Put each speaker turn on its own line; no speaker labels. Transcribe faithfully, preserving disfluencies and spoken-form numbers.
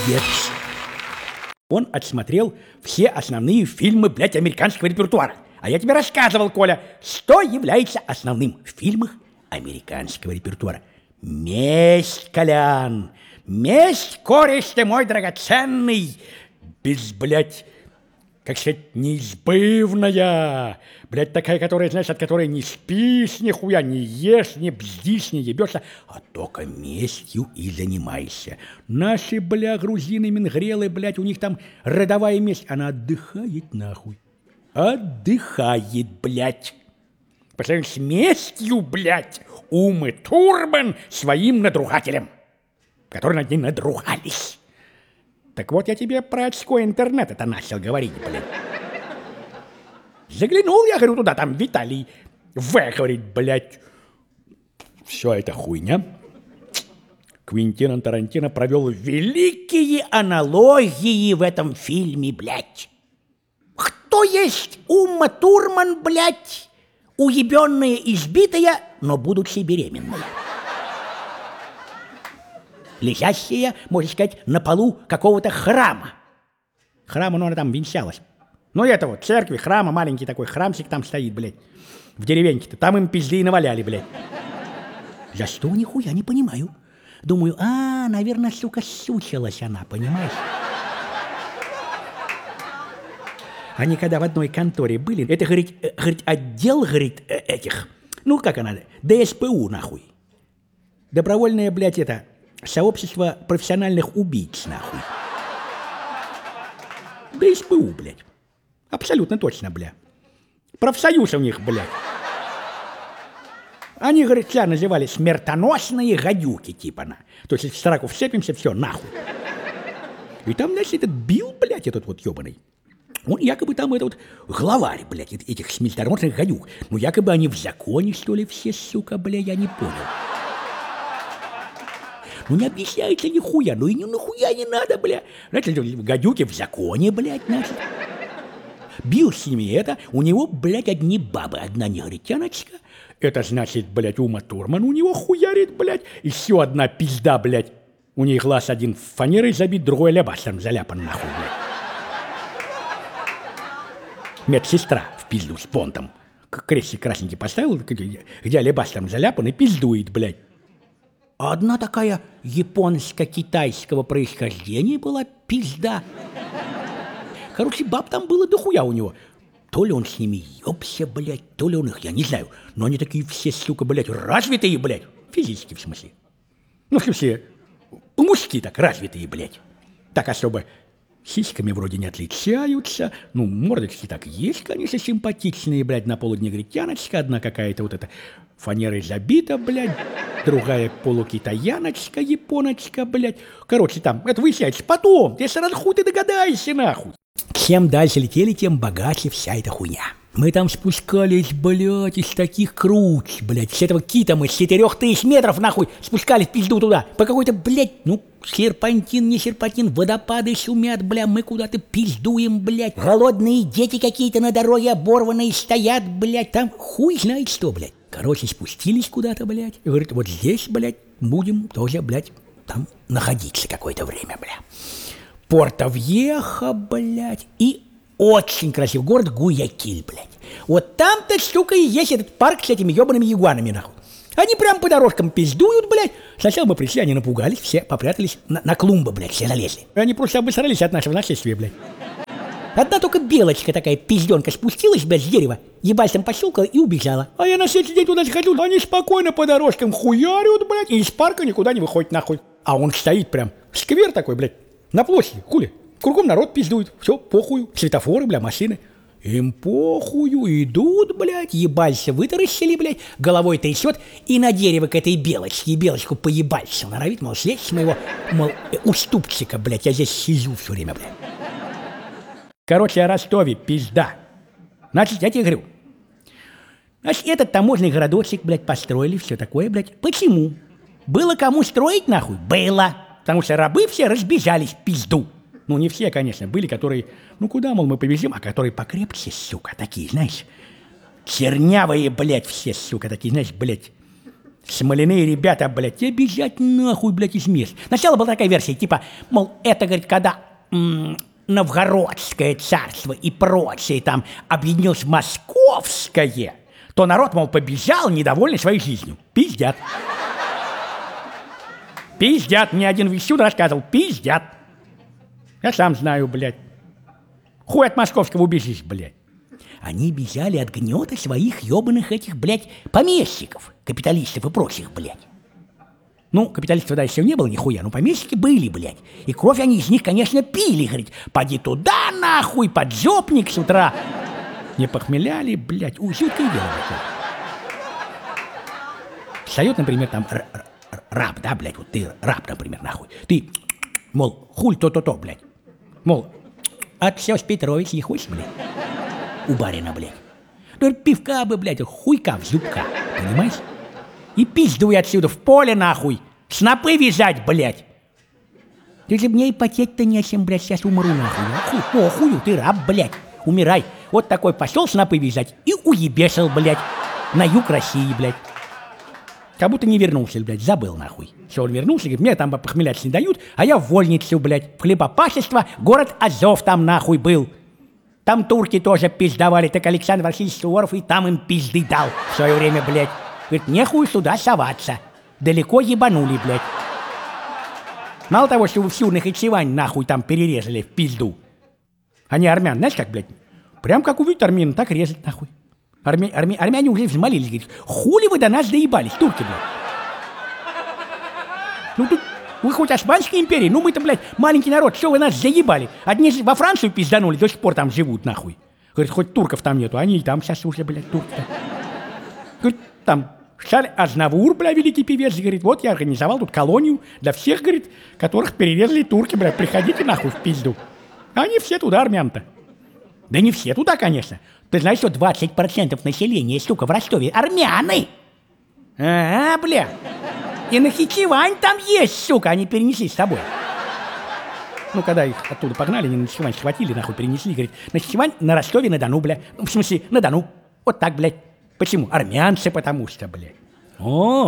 молодец. Он отсмотрел все основные фильмы, блядь, американского репертуара. А я тебе рассказывал, Коля, что является основным в фильмах американского репертуара. Месть, Колян, месть, кореш ты мой драгоценный, без, блядь, как сказать, неизбывная, блядь, такая, которая, знаешь, от которой не спишь нихуя, не ешь, не бздишь, не ебешься, а только местью и занимайся. Наши, бля, грузины, мингрелы, блядь, у них там родовая месть, она отдыхает нахуй. Отдыхает, блядь. По сравнению с местью, блядь, Умы Турман своим надругателем, которые над ним надругались. Так вот я тебе про очко интернет это начал говорить, блядь. Заглянул я, говорю, туда, там Виталий В. говорит, блядь, все это хуйня. Квентин Тарантино провел великие аналогии в этом фильме, блядь. Кто есть Ума Турман, блядь, уебенная, избитая, но будучи беременная. Лежащая, можно сказать, на полу какого-то храма. Храма, ну, она там венчалась. Ну, это вот, церкви, храма, маленький такой храмчик там стоит, блядь, в деревеньке-то. Там им пизды и наваляли, блядь. За что, нихуя не понимаю. Думаю, а, наверное, сука, сучилась она, понимаешь? Они когда в одной конторе были, это, говорит, э, говорит отдел, говорит, э, этих, ну, как она, ДСПУ, нахуй. Добровольное, блядь, это, сообщество профессиональных убийц, нахуй. ДСПУ, блядь. Абсолютно точно, бля. Профсоюз у них, блядь. Они, говорит, себя называли смертоносные гадюки, типа, на. То есть, в сраку вцепимся, все, нахуй. И там, значит, этот Билл, блядь, этот вот ебаный. Он якобы там, это вот, главарь, блядь, этих смертоносных гадюк. Ну, якобы они в законе, что ли, все, сука, бля, я не понял. Ну, не объясняется нихуя, ну и ни, нихуя не надо, бля. Значит, гадюки в законе, блядь, значит. Бил с ними это, у него, блядь, одни бабы, одна негритяночка. Это значит, блядь, Ума Турман у него хуярит, блядь. Еще одна пизда, блядь. У нее глаз один фанерой забит, другой алебастром заляпан, нахуй, блядь. Медсестра в пизду с понтом. Крестик красненький поставил, где алебастром заляпан, и пиздует, блядь. А одна такая японско-китайского происхождения была пизда. Короче, баб там было дохуя у него. То ли он с ними ёбся, блядь, то ли он их, я не знаю. Но они такие все, сука, блядь, развитые, блядь. Физически, в смысле. Ну, в смысле, мужики так развитые, блядь. Так особо сиськами вроде не отличаются. Ну, мордочки так есть, конечно, симпатичные, блядь, на полу негритяночка. Одна какая-то вот эта фанерой забита, блядь. Другая полукитаяночка, японочка, блядь. Короче, там, это выясняется потом. Ты сразу хуй ты догадаешься, нахуй. Чем дальше летели, тем богаче вся эта хуйня. Мы там спускались, блядь, из таких круч, блядь. С этого кита мы с четырех тысяч метров, нахуй, спускались в пизду туда. По какой-то, блядь, ну, серпантин, не серпантин, водопады шумят, бля, мы куда-то пиздуем, блядь. Голодные дети какие-то на дороге оборванные стоят, блядь. Там хуй знает что, блядь. Короче, спустились куда-то, блядь. И говорит, вот здесь, блядь, будем тоже, блядь, там находиться какое-то время, бля. Порто-Вьехо, блядь, и очень красивый город Гуякиль, блядь. Вот там-то, сука, и есть этот парк с этими ебаными ягуанами, нахуй. Они прям по дорожкам пиздуют, блядь. Сначала мы пришли, они напугались, все попрятались на, на клумбы, блядь, все залезли. Они просто обосрались от нашего нашествия, блядь. Одна только белочка такая пизденка спустилась, блядь, с дерева, ебальцем пощелкала и убежала. А я на следующий день туда сходил, они спокойно по дорожкам хуярят, блядь, и из парка никуда не выходит, нахуй. А он стоит прям, сквер такой, блядь, на площади, хули. Кругом народ пиздует, все, похую, светофоры, бля, машины. Им похую, идут, блядь, ебальца вытаращили, блядь, головой трясет и на дерево к этой белочке, и белочку по ебальцу норовит, мол, слезь с моего, мол, уступчика, блядь, я здесь сижу все время, блядь. Короче, о Ростове пизда. Значит, я тебе говорю, значит, этот таможенный городочек, блядь, построили, все такое, блядь. Почему? Было кому строить, нахуй? Было. Потому что рабы все разбежались в пизду. Ну, не все, конечно, были, которые, ну, куда, мол, мы повезем, а которые покрепче, сука, такие, знаешь, чернявые, блядь, все, сука, такие, знаешь, блядь, Смоляные ребята, блядь, тебе бежать нахуй, блядь, из мест. Сначала была такая версия, типа, мол, это, говорит, когда м- Новгородское царство и прочее там объединилось в Московское, то народ, мол, побежал, недовольный своей жизнью. Пиздят. Пиздят. Мне один вещун рассказывал. Пиздят. Я сам знаю, блядь. Хуй от московского убежишь, блядь. Они бежали от гнета своих ебаных этих, блядь, помещиков, капиталистов и прочих, блядь. Ну, капиталистов тогда еще не было нихуя, но помещики были, блядь. И кровь они из них, конечно, пили, говорит, поди туда, нахуй, поджопник с утра. Не похмеляли, блядь, у, жуткое дело, блядь. Встает, например, там р- р- раб, да, блядь, вот ты раб, например, нахуй. Ты, мол, хуль то-то-то, блядь. Мол, отсёс Петрович не хочешь, блядь? У барина, блядь. Ну, пивка бы, блядь, хуйка в зубка, понимаешь? И пиздуй отсюда в поле, нахуй. Снопы вязать, блядь. Ты же мне и потеть-то нечем, блядь, сейчас умру, нахуй. Нахуй, похую, ты раб, блядь. Умирай. Вот такой пошел снопы вязать и уебешил, блядь. На юг России, блядь. Как будто не вернулся, блядь, забыл, нахуй. Все, он вернулся, говорит, мне там похмелять не дают, а я в вольницу, блядь, в хлебопашество, город Азов там, нахуй, был. Там турки тоже пиздовали, так Александр Васильевич Суворов и там им пизды дал в свое время, блядь. Говорит, нехуй сюда соваться. Далеко ебанули, блядь. Мало того, что вы всю Нахичевань нахуй там перерезали в пизду. Они армян, знаешь как, блядь? Прям как увидят армян, так резать, нахуй. Армя... Армя... Армяне уже взмолились, говорит, хули вы до нас доебались, турки, блядь. Ну тут вы хоть Османской империи, ну мы-то, блядь, маленький народ, что вы нас заебали? Одни во Францию пизданули, до сих пор там живут, нахуй. Говорит, хоть турков там нету, они и там сейчас уже, блядь, турки-то. Говорит, там Шарль Азнавур, бля, великий певец, говорит, вот я организовал тут колонию для всех, говорит, которых перерезали турки, бля, приходите нахуй в пизду. А они все туда, армян-то. Да не все туда, конечно. Ты знаешь, что двадцать процентов населения, сука, в Ростове армяны? А, бля. И Нахичевань там есть, сука, они перенесли с собой. Ну, когда их оттуда погнали, они Нахичевань схватили, нахуй, перенесли, говорит, Нахичевань на Ростове-на-Дону, бля. Ну, в смысле, на Дону. Вот так, блядь. Почему? Армянцы, потому что, блядь. О,